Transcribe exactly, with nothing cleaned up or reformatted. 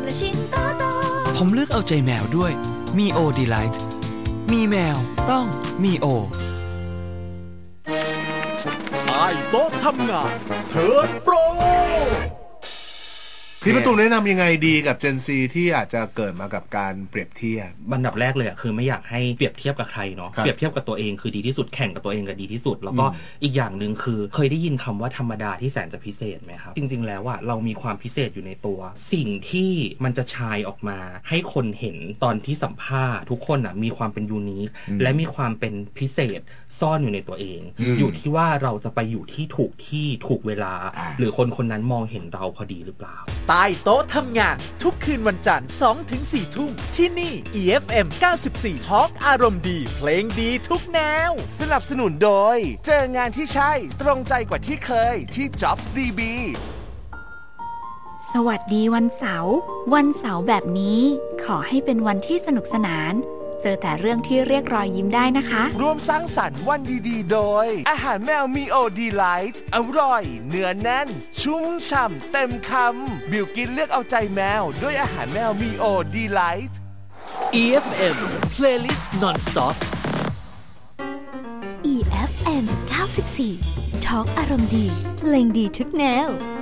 และชิ้นโตโตผมเลือกเอาใจแมวด้วยมีโอดีไลท์มีแมวต้องมีโอใต้โต๊ะทำงานเทิร์นโปรพี่ประตูแนะนำยังไงดีกับ Gen Z ที่อาจจะเกิดมากับการเปรียบเทียบอันดับแรกเลยอ่ะคือไม่อยากให้เปรียบเทียบกับใครเนาะเปรียบเทียบกับตัวเองคือดีที่สุดแข่งกับตัวเองก็ดีที่สุดแล้วก็อีกอย่างนึงคือเคยได้ยินคำว่าธรรมดาที่แสนจะพิเศษไหมครับจริงๆแล้วอ่ะเรามีความพิเศษอยู่ในตัวสิ่งที่มันจะชายออกมาให้คนเห็นตอนที่สัมภาษณ์ทุกคนอ่ะมีความเป็นยูนิคและมีความเป็นพิเศษซ่อนอยู่ในตัวเองอยู่ที่ว่าเราจะไปอยู่ที่ถูกที่ถูกเวลาหรือคนคนนั้นมองเห็นเราพอดีหรือเปล่าใต้โต๊ะทำงานทุกคืนวันจันทร์ สองถึงสี่ ทุ่มที่นี่ อี เอฟ เอ็ม เก้าสิบสี่ ทอล์กอารมณ์ดีเพลงดีทุกแนวสนับสนุนโดยเจองานที่ใช่ตรงใจกว่าที่เคยที่ Jobs ซี บีสวัสดีวันเสาร์วันเสาร์แบบนี้ขอให้เป็นวันที่สนุกสนานเจอแต่เรื่องที่เรียกรอยยิ้มได้นะคะร่วมสร้างสรรค์วันดีๆโดยอาหารแมวมีโอดีไลท์อร่อยเนื้อแน่นชุ่มฉ่ำเต็มคำบิวกินเลือกเอาใจแมวด้วยอาหารแมวมีโอดีไลท์ อี เอฟ เอ็ม Playlist Non-Stop อี เอฟ เอ็ม เก้าสิบสี่ ทอล์กอารมณ์ดีเพลงดีทุกแนว